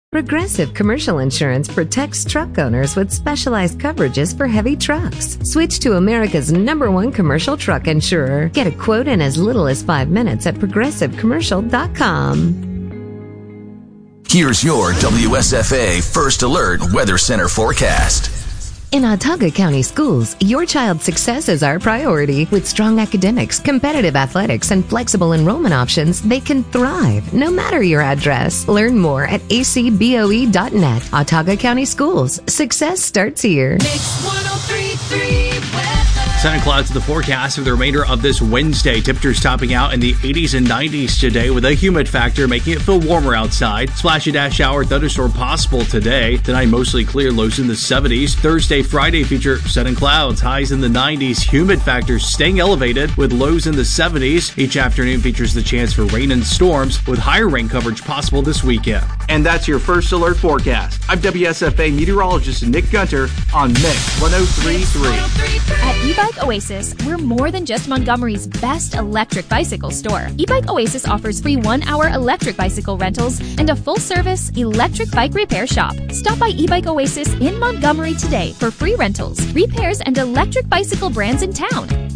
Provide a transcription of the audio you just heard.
Progressive Commercial Insurance protects truck owners with specialized coverages for heavy trucks. Switch to America's #1 commercial truck insurer. Get a quote in as little as 5 minutes at progressivecommercial.com. Here's your WSFA First Alert Weather Center forecast. In Autauga County Schools, your child's success is our priority. With strong academics, competitive athletics, and flexible enrollment options, they can thrive no matter your address. Learn more at acboe.net. Autauga County Schools. Success starts here. Mix 103.3 weather. Sun and clouds in the forecast for the remainder of this Wednesday. Temperatures topping out in the 80s and 90s today with a humid factor making it feel warmer outside. Splashy dash shower thunderstorm possible today. Tonight mostly clear, lows in the 70s. Thursday, Friday feature sun and clouds, highs in the 90s. Humid factors staying elevated with lows in the 70s. Each afternoon features the chance for rain and storms with higher rain coverage possible this weekend. And that's your First Alert forecast. I'm WSFA meteorologist Nick Gunter on Mix 103.3. At e-bike Oasis, we're more than just Montgomery's best electric bicycle store. E-bike Oasis offers free 1-hour electric bicycle rentals and a full-service electric bike repair shop. Stop by e-bike Oasis in Montgomery today for free rentals, repairs, and electric bicycle brands in town.